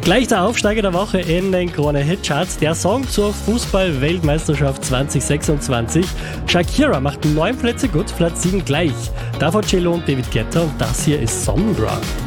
Gleich der Aufsteiger der Woche in den Krone-Hit-Charts, der Song zur Fußball-Weltmeisterschaft 2026. Shakira macht 9 Plätze gut, Platz 7 gleich. Davor Cello und David Guetta und das hier ist Sonnenbrand.